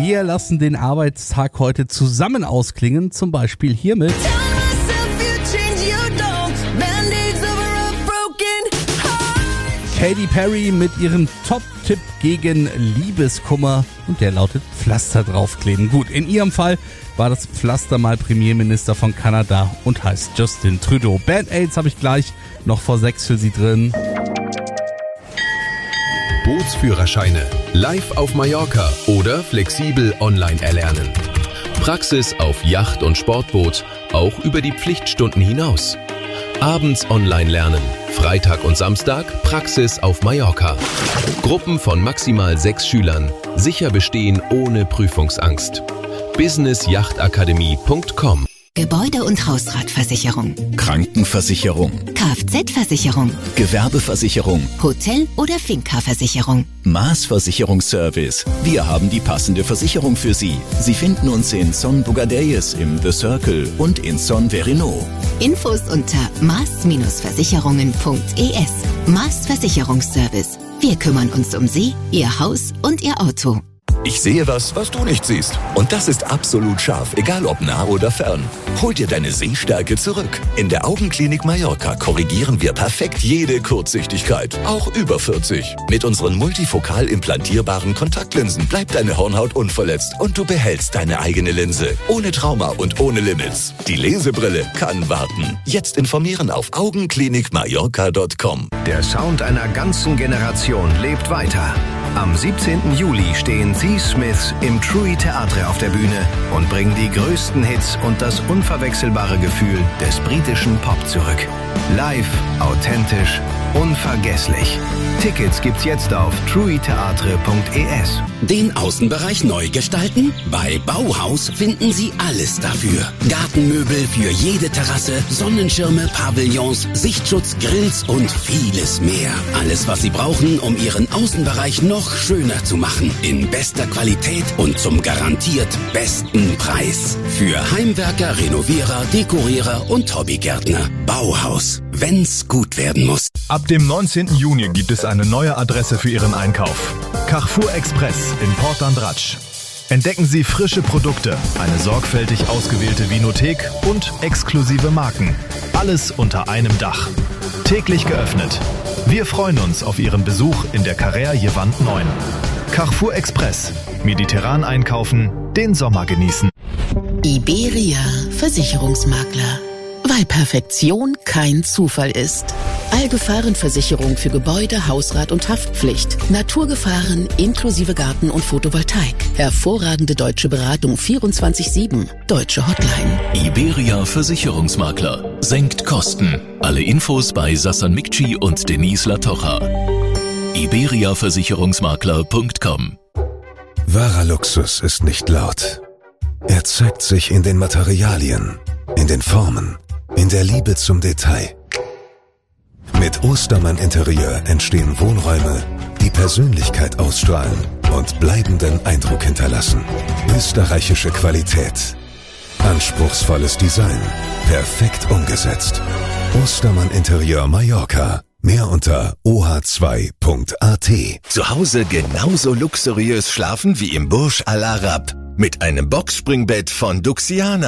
Wir lassen den Arbeitstag heute zusammen ausklingen, zum Beispiel hiermit. Katy Perry mit ihrem Top-Tipp gegen Liebeskummer und der lautet Pflaster draufkleben. Gut, in ihrem Fall war das Pflaster mal Premierminister von Kanada und heißt Justin Trudeau. Band-Aids habe ich gleich noch vor 6 für Sie drin. Bootsführerscheine, live auf Mallorca oder flexibel online erlernen. Praxis auf Yacht und Sportboot, auch über die Pflichtstunden hinaus. Abends online lernen, Freitag und Samstag Praxis auf Mallorca. Gruppen von maximal 6 Schülern, sicher bestehen ohne Prüfungsangst. businessjachtakademie.com. Gebäude- und Hausratversicherung, Krankenversicherung, Kfz-Versicherung, Gewerbeversicherung, Hotel- oder Finca-Versicherung. Maas Versicherungsservice. Wir haben die passende Versicherung für Sie. Sie finden uns in Son Bogadelles im The Circle und in Son Verino. Infos unter maas-versicherungen.es. Maas Versicherungsservice. Wir kümmern uns um Sie, Ihr Haus und Ihr Auto. Ich sehe was du nicht siehst. Und das ist absolut scharf, egal ob nah oder fern. Hol dir deine Sehstärke zurück. In der Augenklinik Mallorca korrigieren wir perfekt jede Kurzsichtigkeit, auch über 40. Mit unseren multifokal implantierbaren Kontaktlinsen bleibt deine Hornhaut unverletzt und du behältst deine eigene Linse. Ohne Trauma und ohne Limits. Die Lesebrille kann warten. Jetzt informieren auf augenklinikmallorca.com. Der Sound einer ganzen Generation lebt weiter. Am 17. Juli stehen The Smiths im TRUI Theatre auf der Bühne und bringen die größten Hits und das unverwechselbare Gefühl des britischen Pop zurück. Live, authentisch, unvergesslich. Tickets gibt's jetzt auf truitheatre.es. Den Außenbereich neu gestalten? Bei Bauhaus finden Sie alles dafür. Gartenmöbel für jede Terrasse, Sonnenschirme, Pavillons, Sichtschutz, Grills und vieles mehr. Alles, was Sie brauchen, um Ihren Außenbereich noch schöner zu machen. In bester Qualität und zum garantiert besten Preis. Für Heimwerker, Renovierer, Dekorierer und Hobbygärtner. Bauhaus. Wenn's gut werden muss. Ab dem 19. Juni gibt es eine neue Adresse für Ihren Einkauf. Carrefour Express in Port d'Andratx. Entdecken Sie frische Produkte, eine sorgfältig ausgewählte Vinothek und exklusive Marken. Alles unter einem Dach. Täglich geöffnet. Wir freuen uns auf Ihren Besuch in der Carrère Jevant 9. Carrefour Express. Mediterran einkaufen, den Sommer genießen. Iberia Versicherungsmakler. Weil Perfektion kein Zufall ist. Allgefahrenversicherung für Gebäude, Hausrat und Haftpflicht. Naturgefahren inklusive Garten und Photovoltaik. Hervorragende deutsche Beratung 24/7. Deutsche Hotline. Iberia Versicherungsmakler. Senkt Kosten. Alle Infos bei Sassan Mikci und Denise Latocha. iberiaversicherungsmakler.com. Wahrer Luxus ist nicht laut. Er zeigt sich in den Materialien, in den Formen, in der Liebe zum Detail. Mit Ostermann Interieur entstehen Wohnräume, die Persönlichkeit ausstrahlen und bleibenden Eindruck hinterlassen. Österreichische Qualität. Anspruchsvolles Design. Perfekt umgesetzt. Ostermann Interieur Mallorca. Mehr unter oh2.at. Zu Hause genauso luxuriös schlafen wie im Burj Al Arab. Mit einem Boxspringbett von Duxiana.